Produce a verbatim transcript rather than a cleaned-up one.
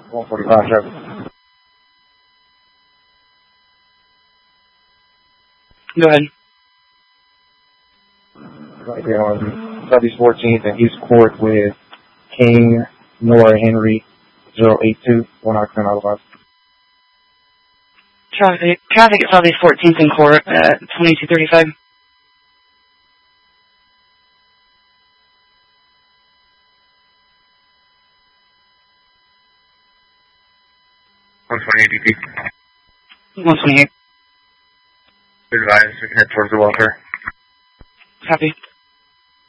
one forty-five traffic. Go ahead. Right there on Southeast fourteenth and East Court with King, Nora Henry, zero eight two, one out ten out of five. Traffic, traffic at Southeast fourteenth in Court at twenty-two thirty-five. one twenty-eight D P. one twenty-eight. Advise we can head towards the welfare. Copy.